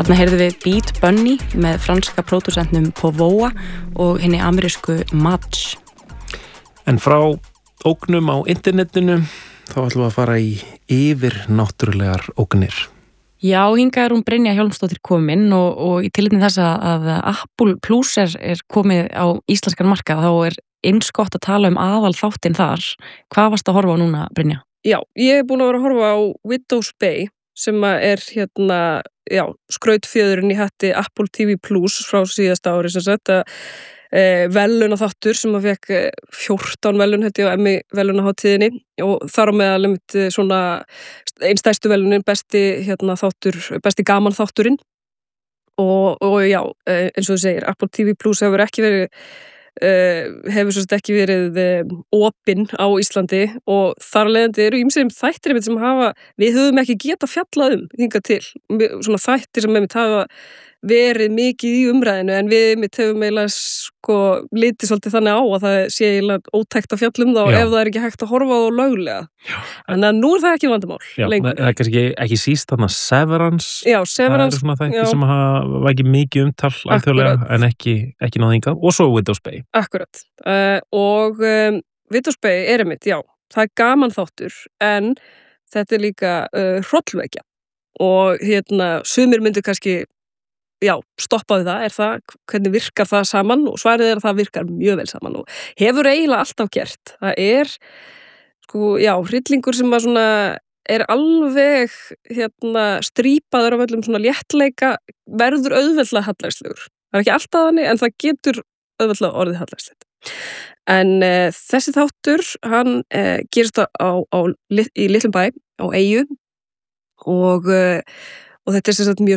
Þarna heyrðum við Beat Bunny með franska pródúsentnum Povoa og henni amerísku Match. En frá ógnum á internetinu þá ætlum við að fara í yfirnáttúrulegar ógnir. Já, hingað hún Brynja Hjálmsdóttir komin og í tilefni þess að Apple Plus er komið á íslenskan markað, þá eins gott að tala aðal þáttinn þar. Hvað varst að horfa á núna, Brynja? Já, ég búin að vera að horfa á Widow's Bay sem skrautfjöðurinn í hatti Apple TV Plus frá síðasta ári sem sagt verðlaunaþáttur sem að fekk 14 verðlaun á Emmy verðlaunahátíðinni og þar á meðal svona einn stærstu verðlaunin besti gaman þátturinn og já, eins og þú segir Apple TV Plus hefur ekki verið opinn á Íslandi og þar leiðandi eru ýmsir þættir sem við höfum ekki getað fjallað hingað til, svona þættir sem hafa verið mikið í umræðinu en við höfum eiginlega litið svolítið þannig á að það sé eiginlega ótækt að fjalla þá ef það er ekki hægt að horfa á löglega. En nú það ekki vandamál. Já, það er kannski ekki síst þarna Severance. Já, Severance. Það svona þættir sem hafa ekki mikið umtal alþjóðlega en ekki náð hingað og svo Widow's Bay. Akkurat. Widow's Bay einmitt, já, það gaman þáttur en þetta líka hrollvekja og sumir myndu kannski stoppaði hvernig virkar það saman og svarið að það virkar mjög vel saman og hefur eiginlega alltaf gert. Það hryllingur sem alveg strípaður af öllum svona léttleika verður auðveldlega hallærislegur. Það ekki alltaf þannig en það getur auðveldlega orðið hallærislegt. En þessi þáttur, hann gerist í litlum bæ á eyju og þetta sem sagt mjög